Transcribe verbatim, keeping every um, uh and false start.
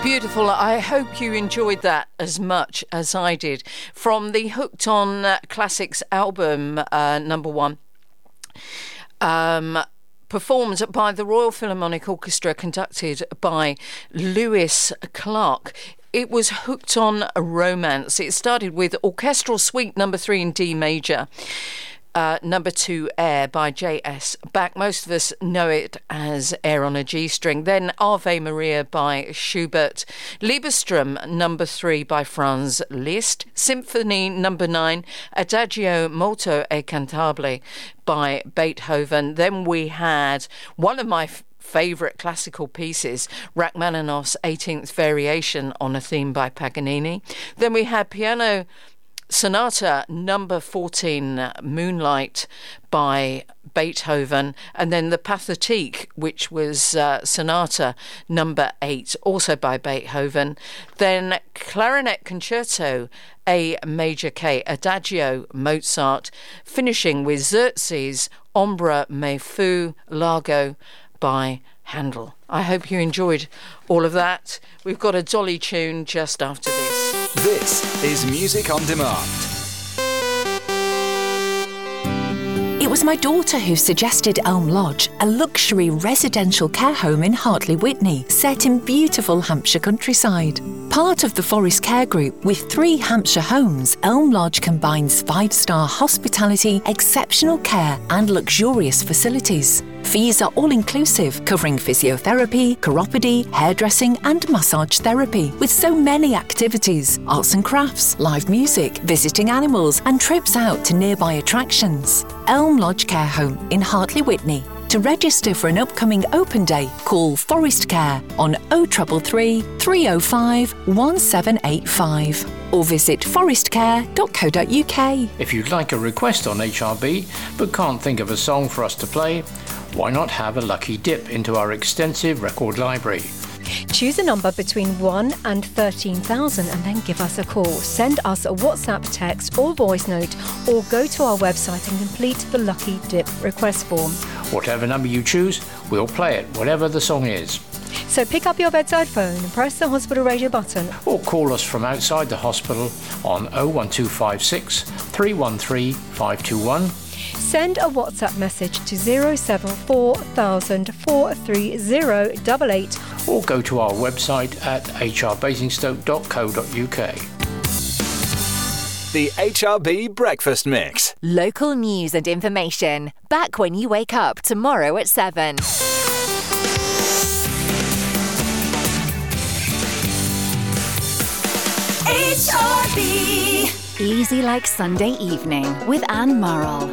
Beautiful. I hope you enjoyed that as much as I did. From the Hooked on Classics album, uh, number one, um, performed by the Royal Philharmonic Orchestra, conducted by Lewis Clark. It was Hooked on Romance. It started with Orchestral Suite number three in D major. Uh, number two, Air by J S Bach. Most of us know it as Air on a G string. Then Ave Maria by Schubert. Liebestraum, number three by Franz Liszt. Symphony number nine, Adagio molto e cantabile by Beethoven. Then we had one of my f- favourite classical pieces, Rachmaninoff's eighteenth Variation on a Theme by Paganini. Then we had Piano Sonata number fourteen, Moonlight by Beethoven, and then the Pathétique, which was uh, Sonata number eight, also by Beethoven. Then Clarinet Concerto, A major K, Adagio, Mozart, finishing with Xerxes, Ombra me fu largo by Handel. I hope you enjoyed all of that. We've got a dolly tune just after this. This is Music on Demand. It was my daughter who suggested Elm Lodge, a luxury residential care home in Hartley Witney, set in beautiful Hampshire countryside. Part of the Forest Care Group with three Hampshire homes, Elm Lodge combines five-star hospitality, exceptional care and luxurious facilities. Fees are all-inclusive, covering physiotherapy, chiropody, hairdressing and massage therapy, with so many activities, arts and crafts, live music, visiting animals and trips out to nearby attractions. Elm Lodge Care Home in Hartley Witney. To register for an upcoming open day, call Forest Care on oh three three, three oh five, one seven eight five or visit forest care dot co dot uk. If you'd like a request on H R B but can't think of a song for us to play, why not have a lucky dip into our extensive record library? Choose a number between one and thirteen thousand and then give us a call. Send us a WhatsApp, text or voice note, or go to our website and complete the Lucky Dip request form. Whatever number you choose, we'll play it, whatever the song is. So pick up your bedside phone and press the hospital radio button. Or call us from outside the hospital on oh one two five six, three one three, five two one. Send a WhatsApp message to zero seven four thousand, four three zero eight eight. Or go to our website at h r basingstoke dot co dot uk. The H R B Breakfast Mix. Local news and information. Back when you wake up tomorrow at seven. H R B. Easy like Sunday evening with Anne Murrell.